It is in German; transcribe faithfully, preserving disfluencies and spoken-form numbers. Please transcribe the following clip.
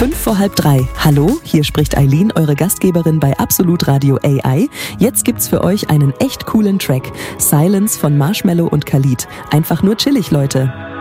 Fünf vor halb drei. Hallo, hier spricht Eileen, eure Gastgeberin bei Absolut Radio A I. Jetzt gibt's für euch einen echt coolen Track. Silence von Marshmello und Khalid. Einfach nur chillig, Leute.